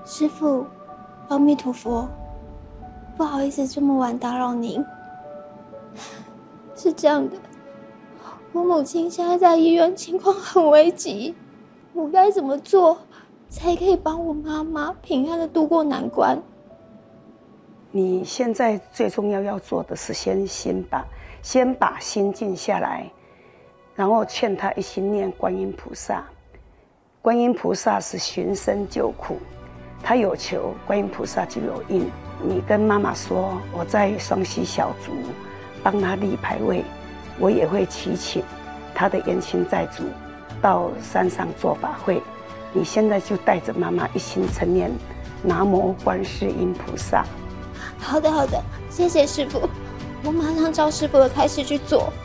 师父，阿弥陀佛，不好意思这么晚打扰您。是这样的，我母亲现在在医院，情况很危急，我该怎么做才可以帮我妈妈平安的度过难关？ 你现在最重要做的是先把心静下来，然后劝他一心念观音菩萨。观音菩萨是寻声救苦，他有求，观音菩萨就有应。你跟妈妈说，我在双溪小竹帮他立牌位，我也会祈请他的冤亲债主到山上做法会。你现在就带着妈妈一心称念南无观世音菩萨。 好的，谢谢师父，我马上照师父的开示去做。